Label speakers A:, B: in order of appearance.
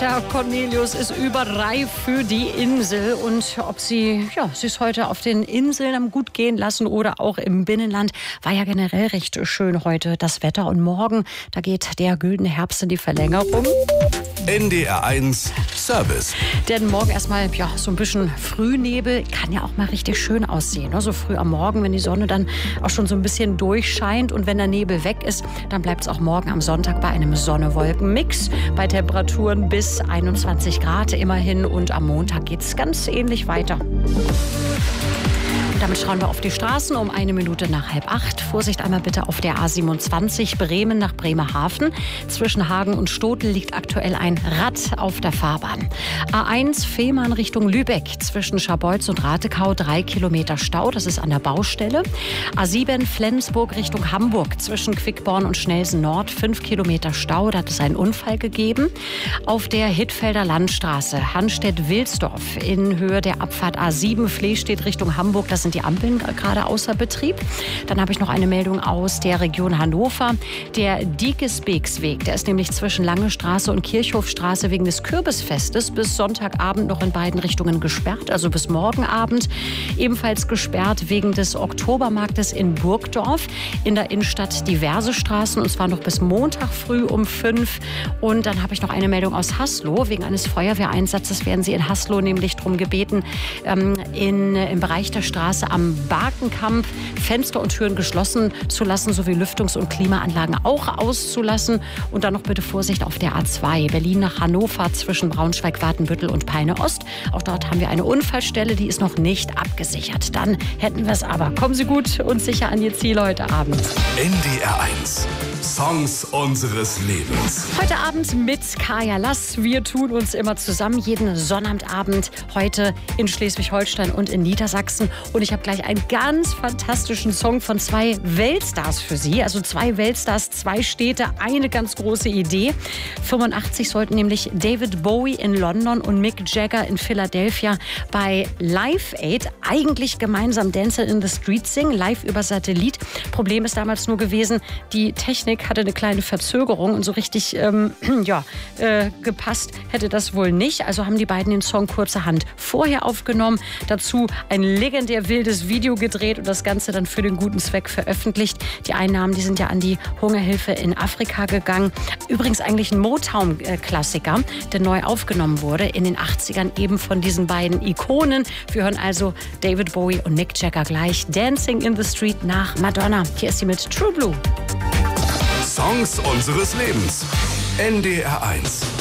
A: Peter Cornelius ist überreif für die Insel. Und ob sie es heute auf den Inseln am gut gehen lassen oder auch im Binnenland, war ja generell recht schön heute das Wetter. Und morgen, da geht der güldene Herbst in die Verlängerung.
B: NDR1 Service.
A: Denn morgen erstmal so ein bisschen Frühnebel kann ja auch mal richtig schön aussehen. Ne? So früh am Morgen, wenn die Sonne dann auch schon so ein bisschen durchscheint. Und wenn der Nebel weg ist, dann bleibt es auch morgen am Sonntag bei einem Sonne-Wolken-Mix. Bei Temperaturen bis 21 Grad immerhin. Und am Montag geht es ganz ähnlich weiter. Damit schauen wir auf die Straßen um 1:01 nach 7:30. Vorsicht einmal bitte auf der A27 Bremen nach Bremerhaven. Zwischen Hagen und Stotel liegt aktuell ein Rad auf der Fahrbahn. A1 Fehmarn Richtung Lübeck. Zwischen Scharbeutz und Ratekau 3 Kilometer Stau. Das ist an der Baustelle. A7 Flensburg Richtung Hamburg. Zwischen Quickborn und Schnelsen Nord 5 Kilometer Stau. Da hat es einen Unfall gegeben. Auf der Hittfelder Landstraße Hannstedt-Wilsdorf in Höhe der Abfahrt A7 Flehstedt Richtung Hamburg. Das sind die Ampeln gerade außer Betrieb. Dann habe ich noch eine Meldung aus der Region Hannover. Der Diekesbeeksweg, der ist nämlich zwischen Lange Straße und Kirchhofstraße wegen des Kürbisfestes bis Sonntagabend noch in beiden Richtungen gesperrt, also bis morgen Abend. Ebenfalls gesperrt wegen des Oktobermarktes in Burgdorf. In der Innenstadt diverse Straßen, und zwar noch bis Montag früh um 5. Und dann habe ich noch eine Meldung aus Haslo. Wegen eines Feuerwehreinsatzes werden Sie in Haslo nämlich darum gebeten, im Bereich der Straße am Barkenkamp Fenster und Türen geschlossen zu lassen, sowie Lüftungs- und Klimaanlagen auch auszulassen. Und dann noch bitte Vorsicht auf der A2 Berlin nach Hannover zwischen Braunschweig, Watenbüttel und Peine Ost. Auch dort haben wir eine Unfallstelle, die ist noch nicht abgesichert. Dann hätten wir es aber. Kommen Sie gut und sicher an Ihr Ziel heute Abend.
B: NDR1 Songs unseres Lebens.
A: Heute Abend mit Kaya Lass. Wir tun uns immer zusammen, jeden Sonnabendabend, heute in Schleswig-Holstein und in Niedersachsen. Und ich habe gleich einen ganz fantastischen Song von 2 Weltstars für Sie. Also 2 Weltstars, 2 Städte, eine ganz große Idee. 85 sollten nämlich David Bowie in London und Mick Jagger in Philadelphia bei Live Aid eigentlich gemeinsam Dancing in the Street singen, live über Satellit. Problem ist damals nur gewesen, die Technik hatte eine kleine Verzögerung und so richtig gepasst hätte das wohl nicht. Also haben die beiden den Song kurzerhand vorher aufgenommen. Dazu ein legendär wildes Video gedreht und das Ganze dann für den guten Zweck veröffentlicht. Die Einnahmen, die sind ja an die Hungerhilfe in Afrika gegangen. Übrigens eigentlich ein Motown-Klassiker, der neu aufgenommen wurde in den 80ern eben von diesen beiden Ikonen. Wir hören also David Bowie und Mick Jagger gleich. Dancing in the Street nach Madonna. Hier ist sie mit True Blue.
B: Songs unseres Lebens. NDR1.